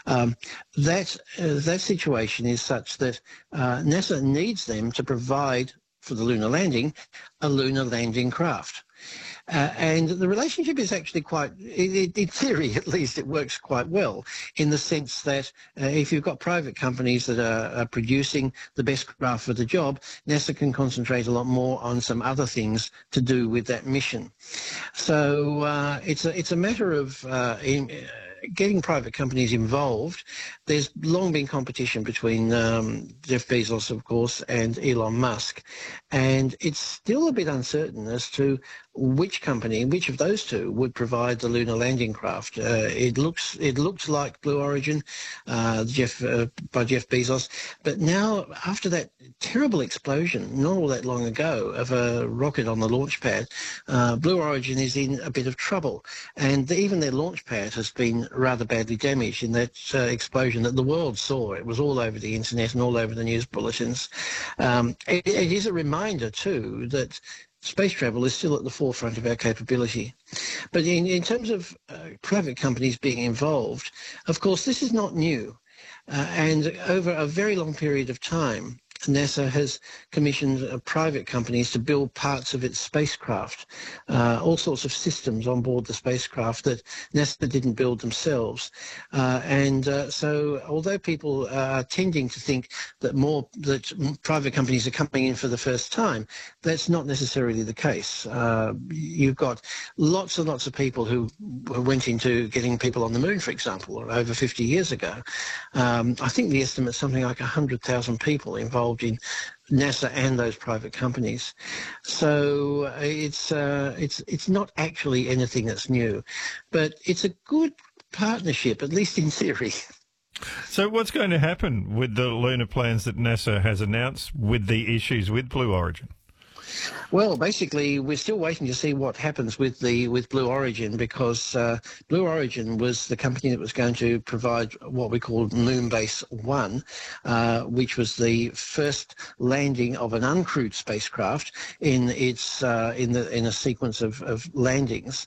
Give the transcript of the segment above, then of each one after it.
Um, that situation is such that NASA needs them to provide for the lunar landing a lunar landing craft. And the relationship is actually quite, in theory at least, it works quite well in the sense that if you've got private companies that are producing the best craft for the job, NASA can concentrate a lot more on some other things to do with that mission. So it's a matter of getting private companies involved. There's long been competition between Jeff Bezos, of course, and Elon Musk, and it's still a bit uncertain as to which company, which of those two, would provide the lunar landing craft. It looked like Blue Origin, by Jeff Bezos, but now after that terrible explosion not all that long ago of a rocket on the launch pad, Blue Origin is in a bit of trouble, and even their launch pad has been rather badly damaged in that explosion that the world saw. It was all over the internet and all over the news bulletins. It is a reminder too that space travel is still at the forefront of our capability. But in terms of private companies being involved, of course, this is not new. And over a very long period of time, NASA has commissioned private companies to build parts of its spacecraft, all sorts of systems on board the spacecraft that NASA didn't build themselves. So although people are tending to think that private companies are coming in for the first time, that's not necessarily the case. You've got lots and lots of people who went into getting people on the moon, for example, over 50 years ago. I think the estimate's something like 100,000 people involved in NASA and those private companies. So it's not actually anything that's new, but it's a good partnership, at least in theory. So what's going to happen with the lunar plans that NASA has announced with the issues with Blue Origin? Well, basically, we're still waiting to see what happens with Blue Origin, because Blue Origin was the company that was going to provide what we called Moonbase 1, which was the first landing of an uncrewed spacecraft in a sequence of landings.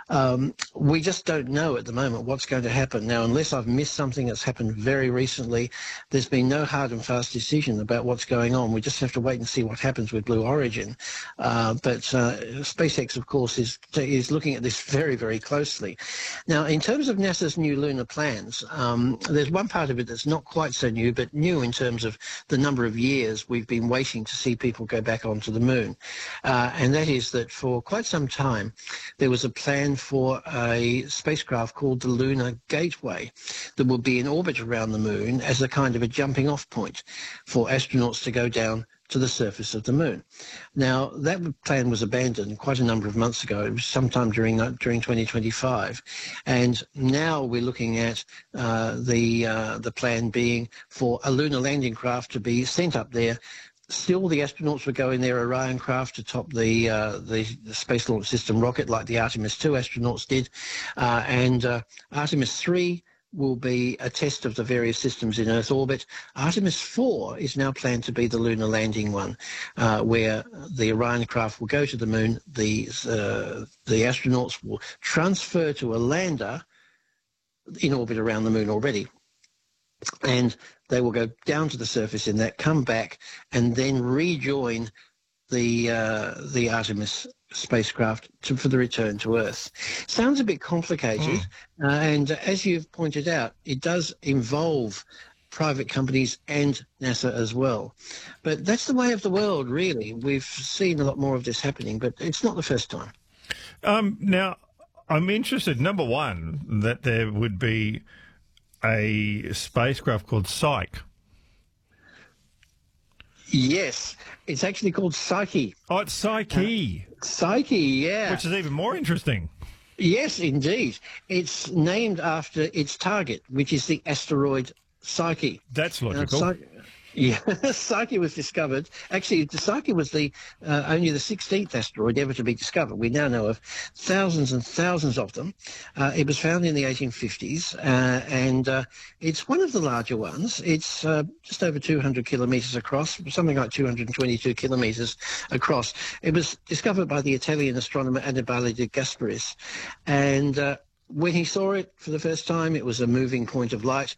We just don't know at the moment what's going to happen. Now, unless I've missed something that's happened very recently, there's been no hard and fast decision about what's going on. We just have to wait and see what happens with Blue Origin. But SpaceX, of course, is looking at this very, very closely. Now, in terms of NASA's new lunar plans, there's one part of it that's not quite so new, but new in terms of the number of years we've been waiting to see people go back onto the moon. And that is that for quite some time, there was a plan for a spacecraft called the Lunar Gateway that will be in orbit around the moon as a kind of a jumping off point for astronauts to go down to the surface of the moon. Now, that plan was abandoned quite a number of months ago. It was sometime during 2025. And now we're looking at the plan being for a lunar landing craft to be sent up there. Still, the astronauts would go in their Orion craft to top the Space Launch System rocket like the Artemis 2 astronauts did. And Artemis 3 will be a test of the various systems in Earth orbit. Artemis 4 is now planned to be the lunar landing one, where the Orion craft will go to the moon. The astronauts will transfer to a lander in orbit around the moon already. And they will go down to the surface in that, come back, and then rejoin the Artemis spacecraft for the return to Earth. Sounds a bit complicated, and as you've pointed out, it does involve private companies and NASA as well. But that's the way of the world, really. We've seen a lot more of this happening, but it's not the first time. Now, I'm interested, number one, that there would be a spacecraft called Psyche. Yes, it's actually called Psyche. Oh, it's Psyche. Psyche, yeah. Which is even more interesting. Yes, indeed. It's named after its target, which is the asteroid Psyche. That's logical. Yeah, Psyche was discovered. Actually, Psyche was only the 16th asteroid ever to be discovered. We now know of thousands and thousands of them. It was found in the 1850s, and it's one of the larger ones. It's just over 200 kilometres across, something like 222 kilometres across. It was discovered by the Italian astronomer Annibale de Gasparis, and when he saw it for the first time, it was a moving point of light.